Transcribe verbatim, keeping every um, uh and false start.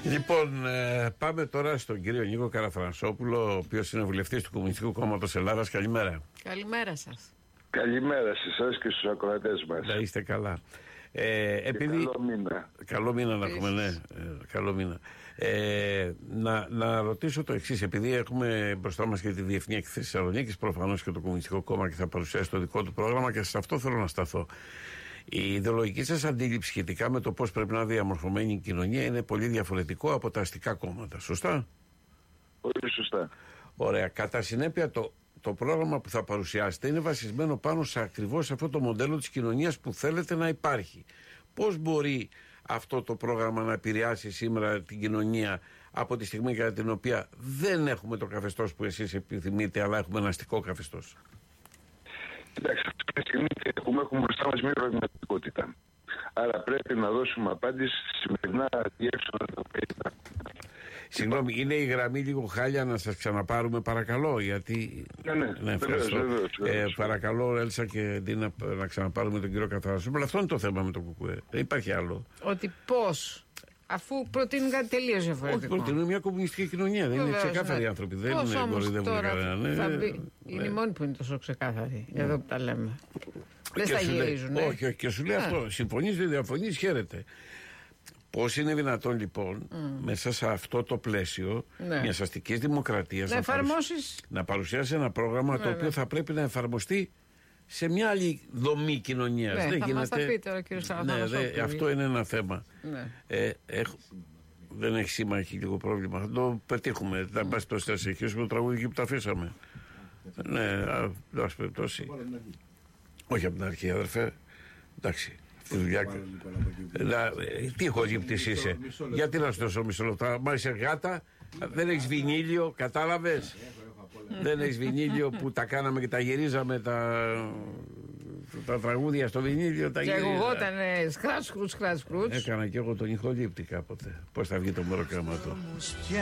Λοιπόν, ε, πάμε τώρα στον κύριο Νίκο Καραθανασόπουλο, ο οποίος είναι βουλευτής του Κομμουνιστικού Κόμματος Ελλάδας. Καλημέρα. Καλημέρα σας. Καλημέρα σε εσάς και στους ακροατές μας. Να είστε καλά. Ε, επειδή... Καλό μήνα. Καλό μήνα να έχουμε, ναι. Ε, καλό μήνα. Ε, να, να ρωτήσω το εξής. Επειδή έχουμε μπροστά μας και τη Διεθνή Έκθεση Θεσσαλονίκης, προφανώς και το Κομμουνιστικό Κόμμα και θα παρουσιάσει το δικό του πρόγραμμα, και σε αυτό θέλω να σταθώ. Η ιδεολογική σας αντίληψη σχετικά με το πώς πρέπει να είναι διαμορφωμένη η κοινωνία είναι πολύ διαφορετικό από τα αστικά κόμματα. Σωστά? Πολύ σωστά. Ωραία. Κατά συνέπεια, το, το πρόγραμμα που θα παρουσιάσετε είναι βασισμένο πάνω σε ακριβώς αυτό το μοντέλο της κοινωνίας που θέλετε να υπάρχει. Πώς μπορεί αυτό το πρόγραμμα να επηρεάσει σήμερα την κοινωνία από τη στιγμή κατά την οποία δεν έχουμε το καθεστώς που εσείς επιθυμείτε, αλλά έχουμε ένα αστικό καθεστώς? Κοιτάξτε, αυτή τη στιγμή έχουμε, έχουμε μπροστά μας μια πραγματικότητα. Άρα πρέπει να δώσουμε απάντηση στη σημερινά διεύσωνα τα οποία. Συγγνώμη, είναι η γραμμή λίγο χάλια, να σας ξαναπάρουμε παρακαλώ, γιατί... Ναι, ναι, ναι, ευχαριστώ. Βεβαίως, βεβαίως. Ε, παρακαλώ, Έλσα και Ντίνα, να ξαναπάρουμε τον κύριο Καραθανασόπουλο. Αυτό είναι το θέμα με το ΚΚΕ. Δεν υπάρχει άλλο. Ότι πώς, αφού προτείνουν κάτι τελείως διαφορετικό. Όχι, προτείνουν μια κομμουνιστική κοινωνία. Δεν είναι ξεκάθαροι οι άνθρωποι. Δεν είναι κοροϊδεύουν κανέναν. Είναι οι μόνοι που είναι τόσο ξεκάθαροι. Εδώ που τα λέμε. Δεν στα γυρίζουν. Όχι, όχι, και σου λέει αυτό. Συμφωνείς, δεν διαφωνείς, χαίρετε. Πώς είναι δυνατόν λοιπόν mm. μέσα σε αυτό το πλαίσιο ναι. μιας αστικής δημοκρατίας να, να, παρουσ... να παρουσιάσει ένα πρόγραμμα ναι, το οποίο ναι. θα πρέπει να εφαρμοστεί σε μια άλλη δομή κοινωνίας? Ναι, δεν θα γίνεται... μας τα πείτε τώρα, κύριε Σαραθανασόπουλο. Ναι, αυτό είναι ένα θέμα. Ναι. Ε, έχ... Δεν έχει σήμα, έχει λίγο πρόβλημα. Θα το πετύχουμε. Θα πας το να συνεχίσουμε το τραγούδι εκεί που τα αφήσαμε. Ναι, ας περιπτώσει. Όχι από την αρχή, αδερφέ. Εντάξει. Τη δουλειά. Τι χωγύπτης είσαι? Γιατί να σου δώσω μισό λεπτό? Μα είσαι γάτα, δεν έχεις βινίλιο, κατάλαβες? Δεν έχεις βινίλιο που τα κάναμε και τα γυρίζαμε τα, τα τραγούδια στο βινίλιο. Τα και εγώ ήταν σκράτς κρούτς, σκράτς κρούτς. Έκανα και εγώ τον ηχολήπτη κάποτε. Πώς θα βγει το μεροκάματο.